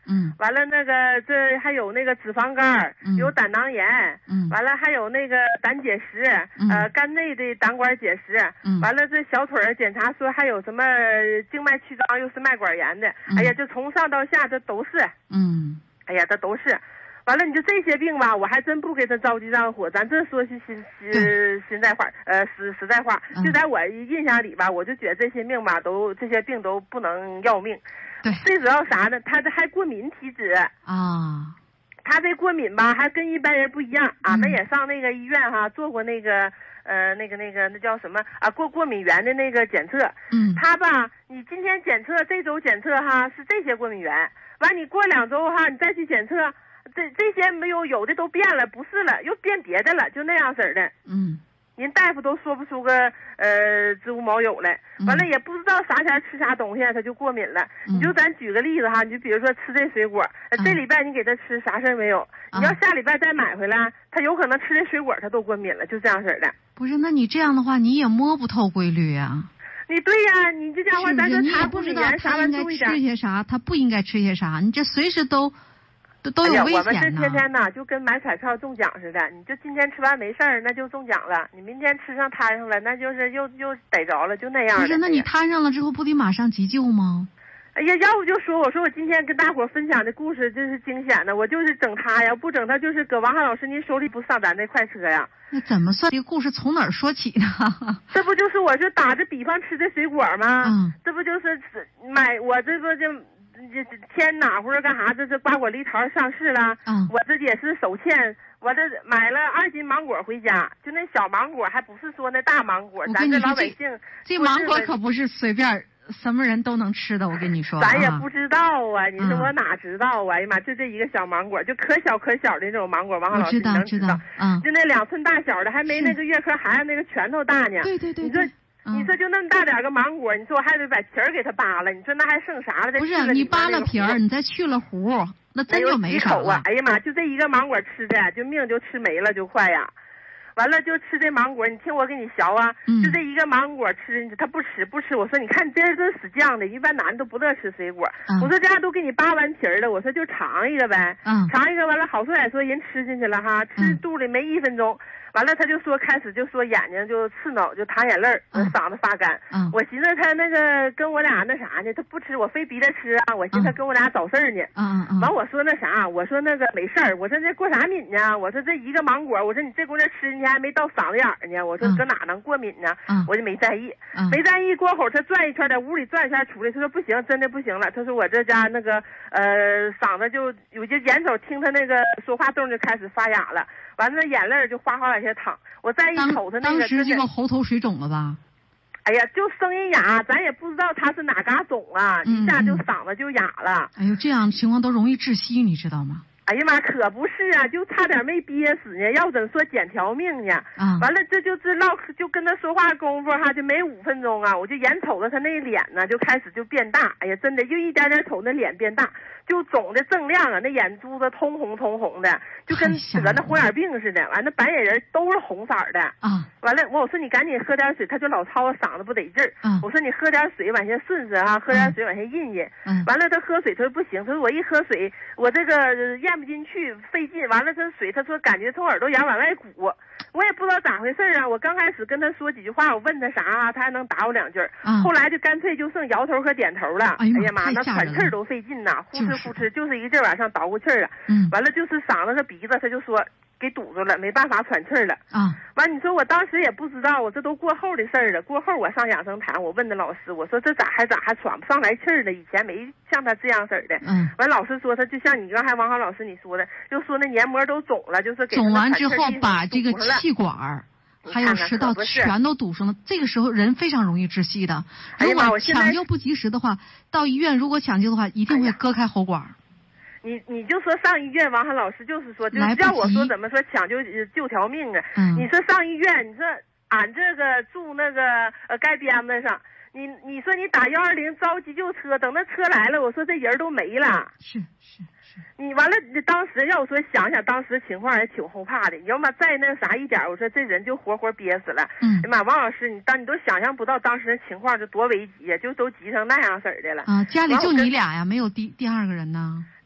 完了那个这还有那个脂肪肝，有胆囊炎，完了还有那个胆结石，肝内的胆管结石，完了这小腿检查说还有什么静脉曲张，又是脉管炎的，哎呀，这从上到下这都是，哎呀，这都是。完了，你就这些病吧，我还真不给他着急上火，咱这说是实在话，实在话，就在我印象里吧，我就觉得这些病吧，这些病都不能要命。 对， 最主要啥呢？他这还过敏体质啊， 他这过敏吧，还跟一般人不一样。俺们也上那个医院哈做过那个那叫什么啊？过敏源的那个检测。他吧，你今天检测，这周检测哈是这些过敏源，完你过2周哈，你再去检测。这些没有的都变了，不是了，又变别的了，就那样式儿的。人大夫都说不出个知无毛有来，完了也不知道啥前吃啥东西他就过敏了。你就咱举个例子哈，你就比如说吃这水果，这礼拜你给他吃啥事儿没有？你要下礼拜再买回来，他有可能吃这水果他都过敏了，就这样式儿的。 不是，那你这样的话你也摸不透规律啊。 你对呀，你这家伙咱说他过敏源啥玩意儿注意点， 吃些啥，他不应该吃些啥，你这随时都有危险呢。 我们这天天呢就跟买彩票中奖似的，你就今天吃完没事儿，那就中奖了；你明天吃上摊上了，那就是又逮着了，就那样的。 不是，那你摊上了之后不得马上急救吗？ 哎呀，要不就说我今天跟大伙分享的故事真是惊险的，我就是整他呀，不整他就是搁王汉老师您手里不上咱这快车呀。 那怎么算这个故事从哪儿说起呢？ 这不就是我是打着比方吃的水果吗？这不就是买我这不就。天哪乎干啥？这瓜果梨桃上市了，我这也是手欠，我这买了2斤芒果回家，就那小芒果，还不是说那大芒果，咱这老百姓这芒果可不是随便什么人都能吃的，我跟你说。 咱也不知道啊，你说我哪知道啊？哎呀妈，就这一个小芒果，就可小的那种芒果，王浩老师你能知道？就那2寸大小的，还没那个月科孩子那个拳头大呢。 对。 你说就那么大点个芒果，你说我还得把皮儿给它扒了，你说那还剩啥了？ 不是你扒了皮儿，你再去了核，那真就没啥了。 哎呀妈，就这一个芒果吃的，就命就吃没了，就快呀。完了就吃这芒果，你听我给你学啊，就这一个芒果吃，他不吃。我说你看你这人都死犟的，一般男的都不乐吃水果。我说这样都给你扒完皮儿了，我说就尝一个呗。尝一个完了，好说歹说人吃进去了哈，吃肚里没1分钟。完了，他就说开始就说眼睛就刺挠，就淌眼泪儿，嗓子发干。我寻思他那个跟我俩那啥呢，他不吃，我非逼他吃啊。我寻思他跟我俩找事儿呢。完我说那啥，我说那个没事儿，我说这过啥敏呢？我说这一个芒果，我说你这姑娘吃进去还没到嗓子眼儿呢，我说搁哪能过敏呢？我就没在意，过后他转一圈，在屋里转一圈出来，他说不行，真的不行了。他说我这家那个嗓子就有些眼瞅听他那个说话动就开始发哑了。完了，眼泪就哗哗往下淌。我再一瞅他那个， 当时这个喉头水肿了吧？ 哎呀，就声音哑，咱也不知道他是哪嘎肿啊，一下就嗓子就哑了。 哎呦，这样情况都容易窒息，你知道吗？ 哎呀妈，可不是啊，就差点没憋死呢，要怎说捡条命呢？完了这就是唠，就跟他说话功夫哈，就没5分钟啊，我就眼瞅着他那脸呢就开始就变大，哎呀，真的就一点点瞅那脸变大，就肿的锃亮啊，那眼珠子通红的，就跟得那红眼病似的。完了白眼人都是红色的完了我说你赶紧喝点水，他就老操嗓子不得劲儿。我说你喝点水往下顺顺啊，喝点水往下印印。完了他喝水，他说不行，他说我一喝水我这个咽不进去，费劲。完了这水他说感觉从耳朵眼往外鼓，我也不知道咋回事啊。我刚开始跟他说几句话，我问他啥他还能打我2句，后来就干脆就剩摇头和点头了。哎呀妈，那喘气儿都费劲呐，呼哧就是一劲往上捣鼓气儿啊。完了就是嗓子和鼻子他就说给堵住了，没办法喘气儿了完你说我当时也不知道，我这都过后的事儿了。过后我上养生堂，我问那老师，我说这咋还喘不上来气儿了？以前没像他这样式儿的。完老师说他就像你刚才王浩老师你说的，就说那黏膜都肿了，就是给肿完之后把这个气管还有食道全都堵上了，这个时候人非常容易窒息的。如果抢救不及时的话，到医院如果抢救的话，一定会割开喉管。 你就说上医院，王汉老师就是说，就要我说怎么说抢救条命啊？你说上医院，你说俺这个住那个街边子上，你说你打120招急救车，等那车来了，我说这人都没了。 是。 你完了，当时要我说想想当时情况也挺后怕的。你要嘛再那啥一点，我说这人就活憋死了。哎妈，王老师，你都想象不到当时的情况就多危急呀，就都急成那样式儿的了。 家里就你俩呀，没有第2个人呢？